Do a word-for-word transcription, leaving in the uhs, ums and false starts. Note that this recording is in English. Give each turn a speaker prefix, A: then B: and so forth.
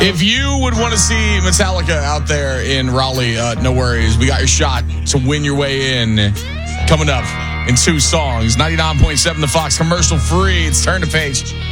A: If you would want to see Metallica out there in Raleigh, uh, no worries. We got your shot to win your way in coming up in two songs. ninety-nine point seven The Fox, commercial free. It's Turn the Page.